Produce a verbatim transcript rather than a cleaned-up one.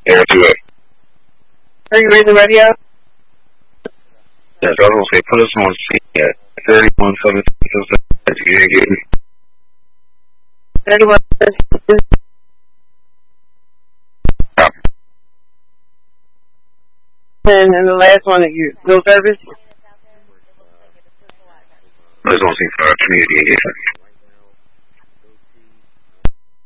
Area two A. Are you reading the radio? Yes, I was going to say, put us on scene at thirty-one seventeen. You didn't get me. thirty-one seventeen. And, and the last one that you, no service? Put us on scene for our community engagement.